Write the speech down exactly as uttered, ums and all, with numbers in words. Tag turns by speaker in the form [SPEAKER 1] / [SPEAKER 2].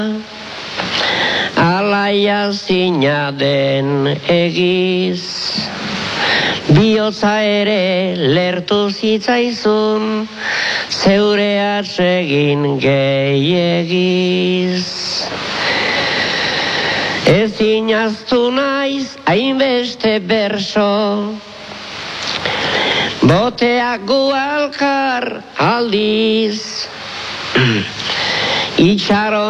[SPEAKER 1] alaia zina den egiz, bihotza ere lertu zitzaizun, zeure atsegin gehiagiz. Ezin aztu naiz hainbeste berso, boteak gualkar aldiz, itxaron